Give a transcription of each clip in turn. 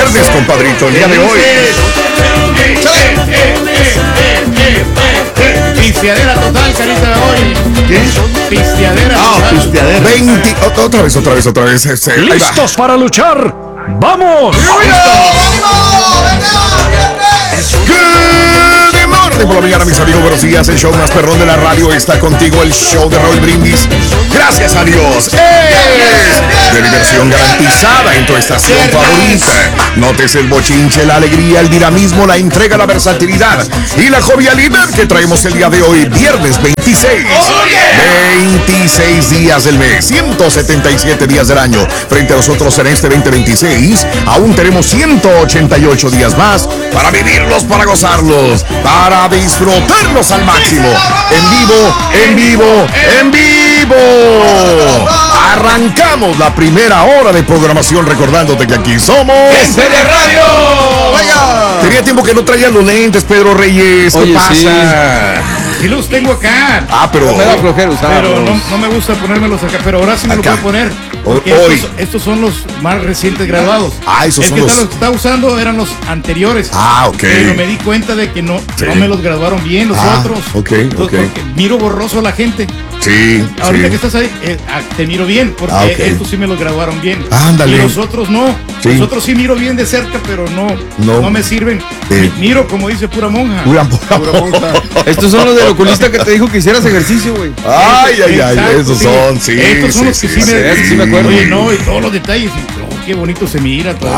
viernes, compadrito, el día de hoy. Pisteadera total, carita de hoy. ¿Qué? Pisteadera total. Pisteadera. 20, otra vez. ¿Listos para luchar? ¡Vamos! Good morning por la mañana, mis amigos. Buenos días. El show más perrón de la radio está contigo. El show de Raúl Brindis. Gracias a Dios. Es de diversión garantizada en tu estación favorita. Notes el bochinche, la alegría, el dinamismo, la entrega, la versatilidad y la jovialidad que traemos el día de hoy, viernes 26. 26 días del mes, 177 días del año. Frente a nosotros en este 2026, aún tenemos 188 días más para vivirlos, para gozarlos, para disfrutarlos al máximo. En vivo. Arrancamos la primera hora de programación recordándote que aquí somos ¡Este de radio! Vaya. Tenía tiempo que no traía los lentes, Pedro Reyes. ¿Qué pasa? Sí los tengo acá. Pero me da flojera usar. Pero no me gusta ponérmelos acá. Pero ahora sí me lo puedo poner. Hoy. Estos son los más recientes graduados. Esos son los que estaba usando eran los anteriores. Ok. Pero me di cuenta de que no me los graduaron bien los otros. Ok. Porque miro borroso a la gente. Sí. Ahorita que estás ahí, te miro bien, porque estos sí me los graduaron bien. Ándale. Y los otros no. Sí. Los otros sí miro bien de cerca, pero no me sirven. Miro, como dice pura monja. Pura monja. Estos son los del oculista que te dijo que hicieras ejercicio, güey. Ay, esos son, sí. Estos son los que sí me acuerdo. Oye, no, y todos los detalles. Qué bonito se mira todo.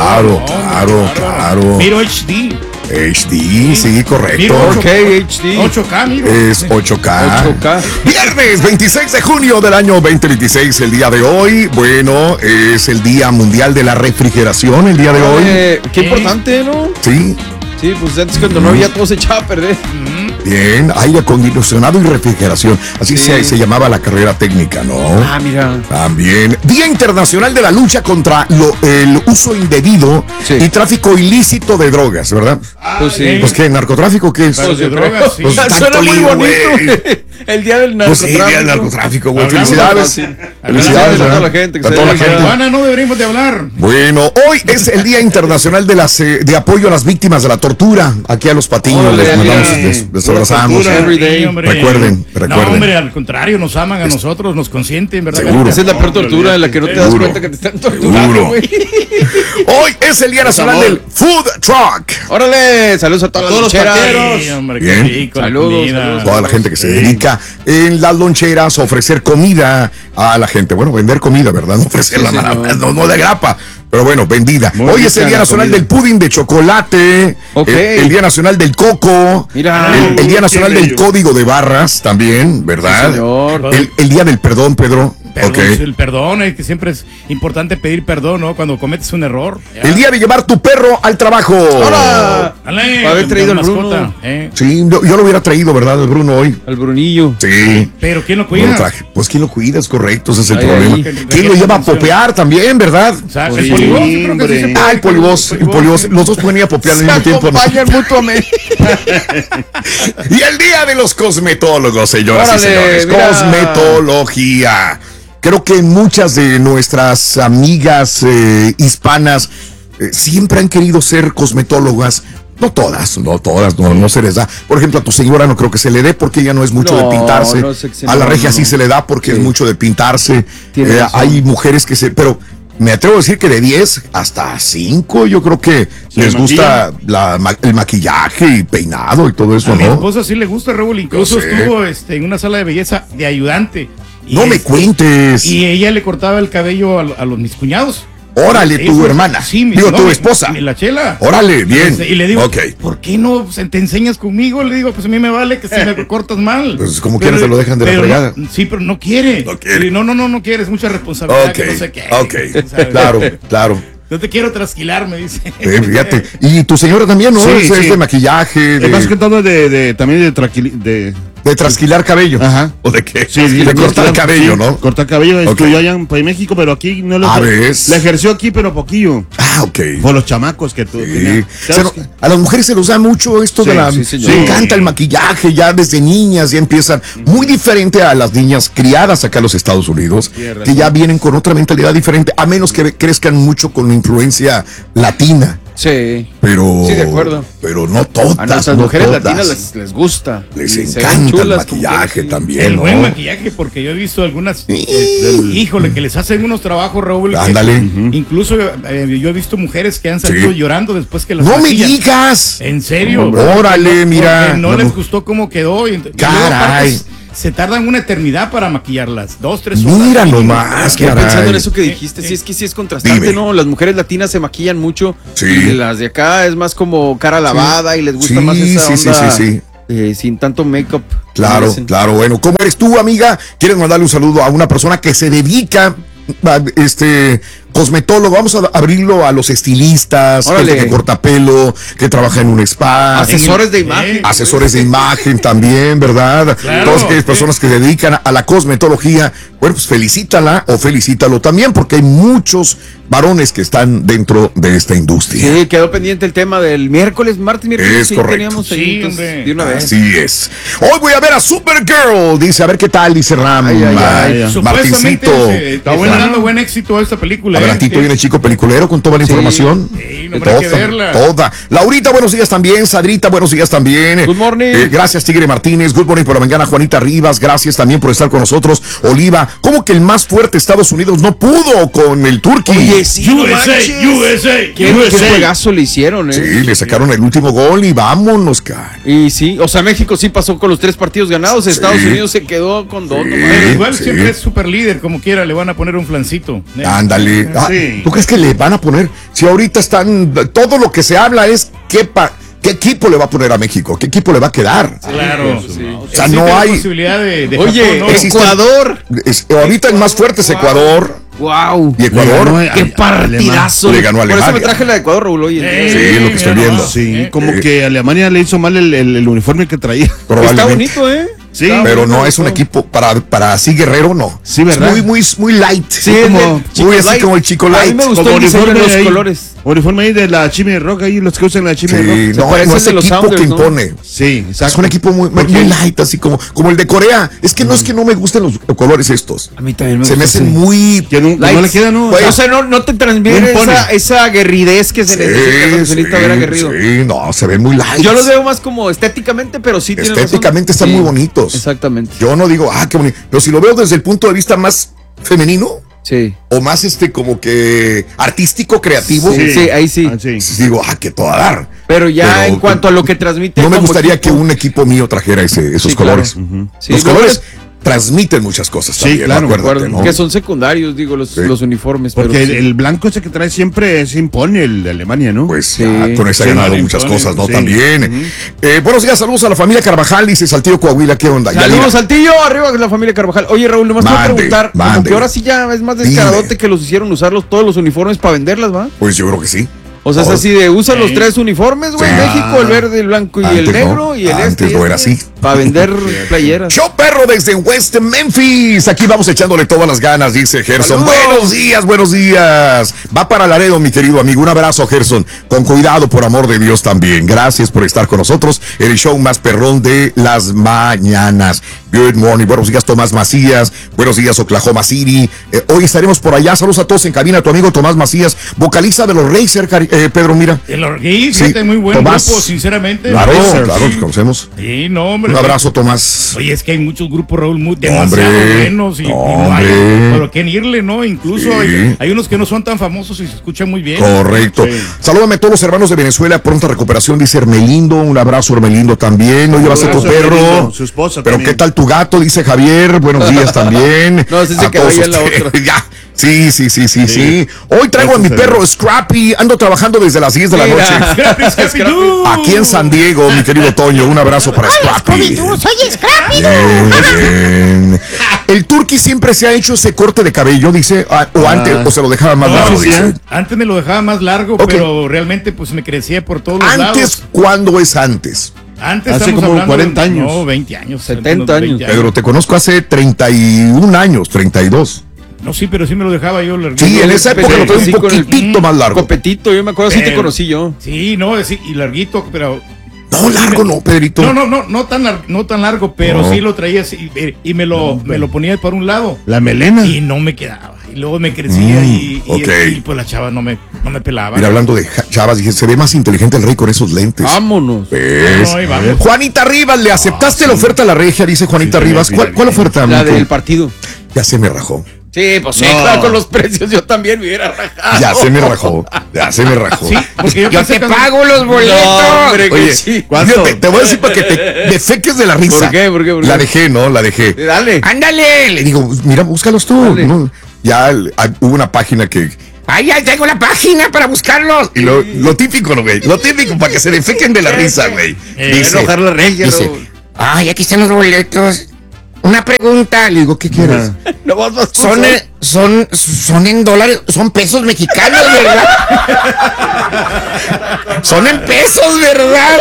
Claro. Miro HD. HD, sí, correcto. Miro 4K HD. 8K, miro. Es 8K. Viernes 26 de junio del año 2026, el día de hoy. Bueno, es el Día Mundial de la Refrigeración, el día de hoy. Qué importante, ¿no? Sí. Sí, pues antes cuando no había todo se echaba a perder. Bien, aire acondicionado y refrigeración. Así se llamaba la carrera técnica, ¿no? Mira. También. Día Internacional de la Lucha contra el uso indebido y tráfico ilícito de drogas, ¿verdad? Pues sí. Pues qué, ¿narcotráfico qué es? Pues de drogas, sí. Pues Suena muy bonito. El día del narcotráfico. Pues sí, día del narcotráfico, güey. Felicidades Felicidades a toda la gente. A toda la gente. Ana, no deberíamos de hablar. Bueno, hoy es el Día Internacional de apoyo a las víctimas de la tortura. Aquí a los patiños les mandamos, les abrazamos. Recuerden. No, hombre, al contrario, nos aman a nosotros, nos consienten, ¿verdad? Seguro. Esa es la peor tortura en la que no te das cuenta que te están torturando, güey. Hoy es el Día Nacional del Food Truck. Órale, saludos a todos los taqueros. Hombre, qué Bien. rico, Saludos. Toda la gente que se dedica en las loncheras a ofrecer comida a la gente. Bueno, vender comida, ¿verdad? No ofrecerla nada más, no de grapa. Pero bueno, vendida. Hoy es el Día Nacional del Pudín de Chocolate. El Día Nacional del Coco. Mira. El Día Nacional del Código de Barras también, ¿verdad? Sí, señor. El Día del Perdón, Pedro. El perdón, es que siempre es importante pedir perdón, ¿no? Cuando cometes un error. El día de llevar tu perro al trabajo. ¡Hola! Dale, haber traído el mascota, Bruno. Sí, yo lo hubiera traído, ¿verdad? El Bruno hoy. Al Brunillo. Sí. Pero ¿quién lo No cuida? lo traje. Pues ¿quién lo cuida? Es correcto, ese es el Ahí, problema. ahí. ¿Quién lo lleva a popear también, verdad? O sea, Pues el polibos, yo creo que sí se puede. El polibos. Los dos pueden ir a popear al mismo tiempo, ¿no? acompañan mutuamente. Y el día de los cosmetólogos, señoras y señores. Mira. Cosmetología. Creo que muchas de nuestras amigas hispanas siempre han querido ser cosmetólogas. No todas, no se les da. Por ejemplo, a tu señora no creo que se le dé porque ella no es mucho de pintarse. A la regia sí se le da porque es mucho de pintarse. Hay mujeres que pero me atrevo a decir que de 10 hasta 5 yo creo que les gusta el maquillaje y peinado y todo eso, A mi ¿no? esposa sí le gusta, Raúl. Incluso estuvo en una sala de belleza de ayudante. No me cuentes. Y ella le cortaba el cabello a mis cuñados. Órale, tu hermana. Sí, tu esposa. La Chela. Órale, bien. Y le digo, ¿por qué no te enseñas conmigo? Le digo, pues a mí me vale que si me cortas mal. Pues como quieras te lo dejan de la fregada. Sí, pero no quiere. No quiere. No quiere, es mucha responsabilidad. Que no sé qué. Claro. No te quiero trasquilar, me dice. Fíjate. Y tu señora también, ¿no? Sí, Es de maquillaje. Estás contando también de trasquilar cabello. Ajá. ¿O de qué? Sí, de cortar cabello, sí, ¿no? Cortar cabello, estudió allá en México, pero aquí no lo ¿ves? le ejerció aquí, pero poquillo. Ok. Por los chamacos que tú tenías. A las mujeres se les da mucho esto de la... Sí, señor. Le encanta el maquillaje, ya desde niñas ya empiezan. Muy diferente a las niñas criadas acá en los Estados Unidos, que ya vienen con otra mentalidad diferente, a menos que crezcan mucho con influencia latina. Sí. Pero. Sí, de acuerdo. Pero no todas. A nuestras no mujeres todas. latinas les gusta. Les Y se ven encanta el chulas, como maquillaje quiera, sí. también. El ¿no? buen maquillaje, porque yo he visto algunas, híjole, que les hacen unos trabajos, Raúl. Ándale. Incluso yo he visto mujeres que han salido Sí. llorando después que las ¡No me maquillan. digas! ¿En serio? Órale, mira. Porque no les gustó cómo quedó. Y luego, Caray. aparte, se tardan una eternidad para maquillarlas. 2-3 horas. Mira mínimo. nomás, Quedé caray. pensando en eso que dijiste, sí, es que sí es contrastante, Dime. ¿no? Las mujeres latinas se maquillan mucho. Sí. Y las de acá es más como cara lavada y les gusta Sí, más esa sí, sí, onda. sí, Sin tanto make-up. Claro, Dicen. claro. Bueno, ¿cómo eres tú, amiga? ¿Quieres mandarle un saludo a una persona que se dedica a cosmetólogo? Vamos a abrirlo a los estilistas, Órale. gente que corta pelo, que trabaja en un spa. Asesores de imagen. Asesores de imagen también, ¿verdad? Claro. Todas aquellas personas que se dedican a la cosmetología, bueno, pues felicítala o felicítalo también, porque hay muchos varones que están dentro de esta industria. Sí, quedó pendiente el tema del miércoles, miércoles. Es sí, correcto. teníamos ahí, Sí, entonces, hombre. de una vez. Así es. Hoy voy a ver a Supergirl. Dice, a ver qué tal, dice Ram. Ay, ay, ay. Supuestamente Martincito. está dando buen éxito a esta película. Adelantito viene el chico peliculero con toda la Sí. información. Sí, no habrá que verla. Toda. Laurita, buenos días también. Sadrita, buenos días también. Good morning. Gracias, Tigre Martínez. Good morning por la mañana, Juanita Rivas. Gracias también por estar con nosotros. Oliva, ¿cómo que el más fuerte Estados Unidos no pudo con el Turkey? Oye, sí, no manches. USA. Qué juegazo le hicieron, ¿eh? Sí, le sacaron el último gol y vámonos, cara. Y sí, o sea, México sí pasó con los 3 partidos ganados. Estados Unidos se quedó con 2 nomás. Pero igual Sí. siempre es super líder, como quiera, le van a poner un flancito. Ándale. Ah, Sí. ¿Tú crees que le van a poner? Si ahorita están, todo lo que se habla es qué equipo le va a poner a México, qué equipo le va a quedar. Claro. O sea, Existe no la hay. posibilidad de Oye, Japón, ¿no? existe- Ecuador. Ahorita el más fuerte es Ecuador Wow. y Ecuador. Qué partidazo. Le ganó a Por eso me Alemania. traje la de Ecuador, Raúl. Oye, Sí, es lo que estoy viendo. Sí, como que Alemania le hizo mal el uniforme que traía. está Probablemente. bonito, ¿eh? Sí, Está Pero bonito, no es un todo. equipo para así guerrero, no. Sí, ¿verdad? Es muy light. Sí, como- es del Chico muy así Light. como el Chico A mí Light. me gustó Como el diseño de uniforme los ahí. colores. Uniforme ahí de la Chimney Rock, ahí los que usan la Chimney Rock. Sí, no, parece no al es de los equipo Sounders, que ¿no? impone. Sí, Es exacto. un equipo muy light, así como el de Corea. Es que no es que no me gusten los colores estos. A mí también me Se me gusta, hacen sí. muy. Que no le queda, ¿no? Güey, O sea, no te transmite No impone. esa aguerridez que se necesita cuando se necesita ver aguerrido. sí, no, se ven muy light. Yo los veo más como estéticamente, pero sí tienen razón. Estéticamente están Sí, muy bonitos. Exactamente. Yo no digo, qué bonito. Pero si lo veo desde el punto de vista más femenino Sí. o más como que artístico, creativo, Sí, ahí sí. Ah, sí. digo, que toda dar. Pero ya Pero, en cuanto a lo que transmite. No me como gustaría equipo, que un equipo mío trajera esos Sí, colores. claro. Sí, Los luego colores transmiten muchas cosas Sí, también, claro, acuérdate, recuerden ¿no? que son secundarios, digo, los uniformes. Porque pero sí. el blanco ese que trae siempre se impone el de Alemania, ¿no? Pues Sí. ya con eso ha Sí, ganado vale, muchas vale. cosas, ¿no? Sí. También. Buenos días, saludos a la familia Carvajal, dice Saltillo, Coahuila, ¿qué onda? Saludos, Yadira. Saltillo, arriba la familia Carvajal. Oye, Raúl, nomás te voy a Mande, preguntar, como mande. que ahora sí ya es más Dime. descaradote que los hicieron usarlos todos los uniformes para venderlas, ¿va? Pues yo creo que sí. O sea, es así de usan los 3 uniformes, güey, Sí. México, el verde, el blanco y Antes el no. negro y el Antes no era así. para vender playeras. Show perro desde West Memphis. Aquí vamos echándole todas las ganas, dice Gerson. Saludos. Buenos días. Va para Laredo, mi querido amigo. Un abrazo, Gerson. Con cuidado, por amor de Dios también. Gracias por estar con nosotros en el show más perrón de las mañanas. Good morning. Buenos días, Tomás Macías. Buenos días, Oklahoma City. Hoy estaremos por allá. Saludos a todos en cabina. Tu amigo Tomás Macías, vocalista de los Racer, Pedro, mira. El Orguí, Sí, fíjate, muy buen Tomás. grupo, sinceramente. Claro, Racer, claro, sí. los conocemos. Sí, no, hombre. Un abrazo, Tomás. Oye, es que hay muchos grupos, Raúl, demasiado Hombre, buenos y no hay hombre. por qué irle, ¿no? Incluso Sí. hay unos que no son tan famosos y se escuchan muy bien. Correcto. Sí. Salúdame a todos los hermanos de Venezuela, pronta recuperación, dice Hermelindo. Un abrazo, Hermelindo, también. No llevas a tu abrazo, perro. Hermelindo, su esposa Pero también. ¿qué tal tu gato? Dice Javier. Buenos días también. No, ese se A quedó todos ahí en la ustedes. otra. Ya. Sí. Hoy traigo a mi perro Scrappy. Ando trabajando desde las 10 de la Mira. noche. Scrappy, Scrappy, Doo. Aquí en San Diego, mi querido Toño. Un abrazo para Scrappy. Soy Scrappy. Bien. El Turqui siempre se ha hecho ese corte de cabello, dice, o antes, o se lo dejaba más No, largo, sí, dice. antes me lo dejaba más largo, Ok. pero realmente pues me crecía por todos los Antes, lados. ¿cuándo es antes? Antes Hace estamos como hablando 40 de- años. No, 20 años. 70 unos 20 Pedro, te conozco hace 31 años, 32. No, sí, pero sí me lo dejaba yo larguito. Sí, en esa época lo tuve sí, un con el- poquitito más largo. Copetito, yo me acuerdo, así te Pero- conocí yo. Sí, no, sí, y larguito, pero... No, largo no, Pedrito. No tan largo, pero No. sí lo traía así, y me lo ponía para un lado La melena. y no me quedaba. Y luego me crecía y pues la chava no me pelaba. Mira, hablando de chavas, dije, se ve más inteligente el rey con esos lentes. Vámonos. ¿Ves? No, ahí vamos. Juanita Rivas, ¿le aceptaste la oferta a la regia? Dice Juanita Rivas. ¿Cuál oferta? La amigo? del partido. Ya se me rajó. Sí, pues sí, claro, con los precios yo también me hubiera rajado. Ya se me rajó. Sí, porque Yo te pago los boletos. No, hombre, que Oye, sí. fíjate, te voy a decir para que te defeques de la risa. ¿Por qué? ¿Por qué? La dejé, ¿no? La dejé. Dale. Ándale. Le digo, mira, búscalos tú. Dale. ¿No? Ya hubo una página que... Ay, ya tengo la página para buscarlos. Y lo típico, ¿no, güey? Lo típico, para que se defequen de la risa, güey. Enojar la regia, dice, Raúl. Ay, aquí están los boletos. Una pregunta. le digo, ¿qué quieres? No vas a Son en dólares, son pesos mexicanos, ¿verdad? Son en pesos, ¿verdad?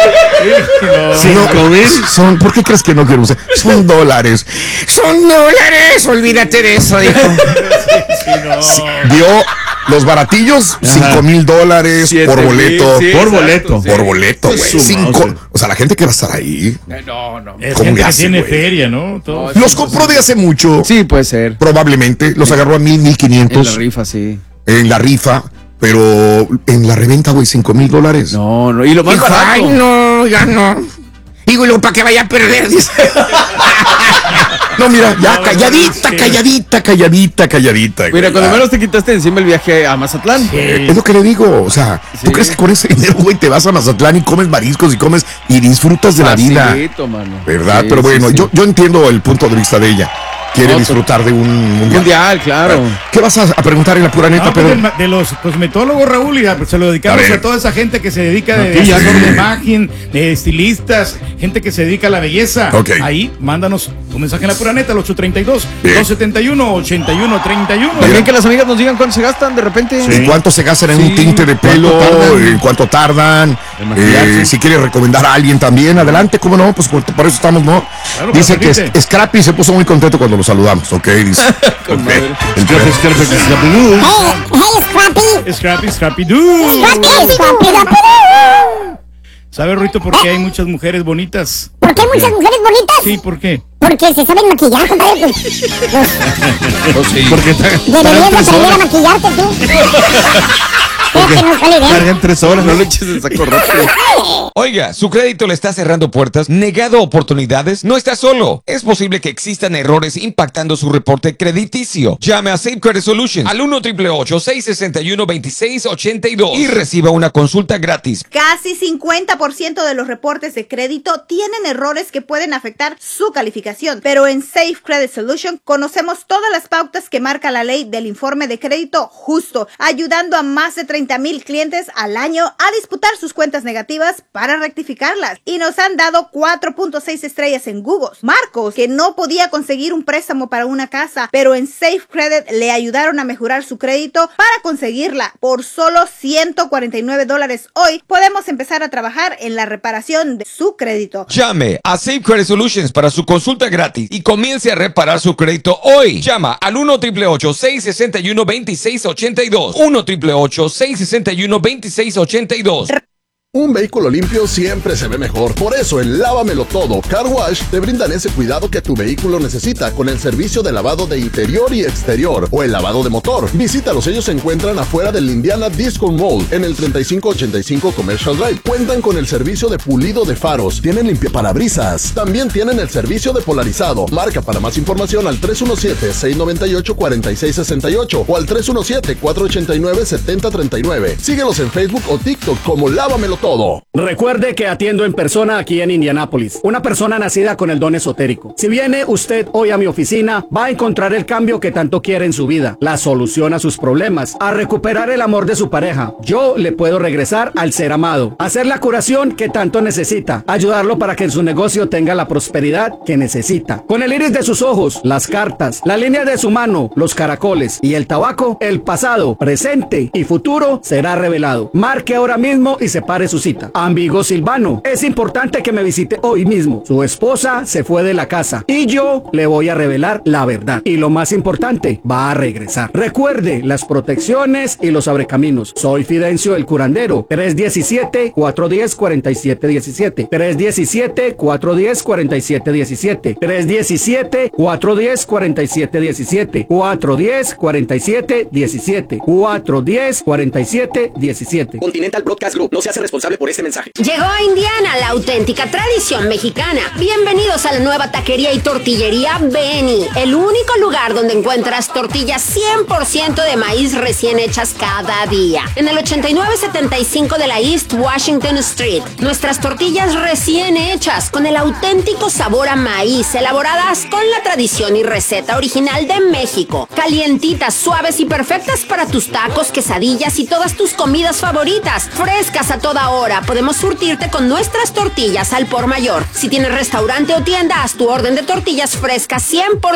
Son, ¿por qué crees que no quiero usar? Son dólares. Son dólares. Olvídate de eso, dijo. Dio los baratillos, $5,000 $7,000, por boleto. sí, por boleto. Por boleto, güey. Su mouse. O sea, la gente que va a estar ahí. No. Es ¿Cómo gente le que hace, tiene güey? feria, ¿no? Todo. Los compró de hace mucho. Sí, puede ser. Probablemente. Los agarró a 1,000, En la 1,500 rifa, sí. en la rifa. Pero en la reventa, güey, $5,000. No. Y lo más Dijo, barato. ay, no, ya no. Digo, y luego para que vaya a perder, dice. No, mira, ya No, calladita, no, calladita. güey. Mira, cuando Ah, menos te quitaste encima el viaje a Mazatlán. es lo que le digo, o sea, ¿tú Sí. crees que con ese dinero, güey, te vas a Mazatlán y comes mariscos y disfrutas de la vida? Facilito, mano. ¿Verdad? Sí, Pero bueno, sí. Yo entiendo el punto de vista de ella. Quiere No, disfrutar de un mundial. Mundial, claro. ¿Qué vas a preguntar en la pura neta, No, pues, Pedro? de los cosmetólogos, Raúl, y se lo dedicamos A ver. a toda esa gente que se dedica de Maquillaje. asesor de imagen, de estilistas, gente que se dedica a la belleza. Ok. Ahí, mándanos un mensaje en la pura neta al 832-271-8131. También que las amigas nos digan cuánto se gastan de repente. ¿Y cuánto se gastan en Sí. un tinte de pelo? ¿Cuánto tardan? ¿En cuánto tardan? El maquillaje. Si quiere recomendar a alguien también, adelante, ¿cómo no? Pues por eso estamos, ¿no? Claro, Dice que permite. Scrappy se puso muy contento cuando lo saludamos, ¿ok? Dice. Con Ok. madre. El Scrappy, Scrappy, Scrappy. Scrappy Doo. ¿Sabe, Ruito, por qué hay muchas mujeres bonitas? ¿Por qué hay muchas mujeres bonitas? Sí, ¿por qué? Porque se saben maquillar, compadre. Pues, Porque deberías de aprender a maquillarte tú. Fíjate, no sale bien. cargan 3 horas. No le eches el saco roto. Oiga, ¿su crédito le está cerrando puertas, negado oportunidades? No está solo. Es posible que existan errores impactando su reporte crediticio. Llame a Safe Credit Solutions al 1-888-661-2682 y reciba una consulta gratis. Casi 50% de los reportes de crédito tienen errores que pueden afectar su calificación, pero en Safe Credit Solution conocemos todas las pautas que marca la ley del informe de crédito justo, ayudando a más de 30,000 clientes al año a disputar sus cuentas negativas para rectificarlas. Y nos han dado 4.6 estrellas en Google. Marcos, que no podía conseguir un préstamo para una casa, pero en Safe Credit le ayudaron a mejorar su crédito para conseguirla. Por solo $149 hoy podemos empezar a trabajar en la reparación de su crédito. Llame a Safe Credit Solutions para su consulta gratis y comience a reparar su crédito hoy. Llama al 1-888-661-2682. 1-888-661-2682. Un vehículo limpio siempre se ve mejor. Por eso en Lávamelo Todo Car Wash te brindan ese cuidado que tu vehículo necesita con el servicio de lavado de interior y exterior o el lavado de motor. Visítalos, ellos se encuentran afuera del Indiana Disco Mall en el 3585 Commercial Drive. Cuentan con el servicio de pulido de faros, tienen limpiaparabrisas, también tienen el servicio de polarizado. Marca para más información al 317-698-4668 o al 317-489-7039. Síguelos en Facebook o TikTok como Lávamelo Todo. Recuerde que atiendo en persona aquí en Indianápolis. Una persona nacida con el don esotérico. Si viene usted hoy a mi oficina, va a encontrar el cambio que tanto quiere en su vida, la solución a sus problemas, a recuperar el amor de su pareja. Yo le puedo regresar al ser amado, hacer la curación que tanto necesita, ayudarlo para que en su negocio tenga la prosperidad que necesita. Con el iris de sus ojos, las cartas, la línea de su mano, los caracoles y el tabaco, el pasado, presente y futuro será revelado. Marque ahora mismo y separe su cita. Amigo Silvano, es importante que me visite hoy mismo. Su esposa se fue de la casa y yo le voy a revelar la verdad. Y lo más importante, va a regresar. Recuerde las protecciones y los abrecaminos. Soy Fidencio el curandero. 317-410-4717. 317-410-4717. 317-410-4717. 410-4717. 410-4717. Continental Broadcast Group no se hace responsable por este mensaje. Llegó a Indiana la auténtica tradición mexicana. Bienvenidos a la nueva taquería y tortillería Benny, el único lugar donde encuentras tortillas 100% de maíz recién hechas cada día. En el 8975 de la East Washington Street. Nuestras tortillas recién hechas con el auténtico sabor a maíz, elaboradas con la tradición y receta original de México. Calientitas, suaves y perfectas para tus tacos, quesadillas y todas tus comidas favoritas. Frescas a toda hora. Podemos surtirte con nuestras tortillas al por mayor. Si tienes restaurante o tienda, haz tu orden de tortillas frescas 100%